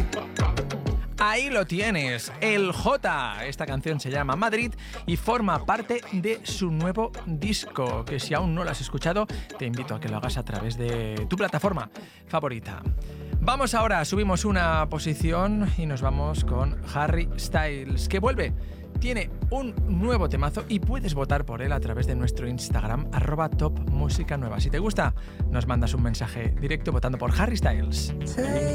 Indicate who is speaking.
Speaker 1: Ahí lo tienes, el J. Esta canción se llama Madrid y forma parte de su nuevo disco, que si aún no lo has escuchado, te invito a que lo hagas a través de tu plataforma favorita. Vamos ahora, subimos una posición y nos vamos con Harry Styles, que vuelve. Tiene un nuevo temazo y puedes votar por él a través de nuestro Instagram, @topmusicanueva. Si te gusta, nos mandas un mensaje directo votando por Harry Styles.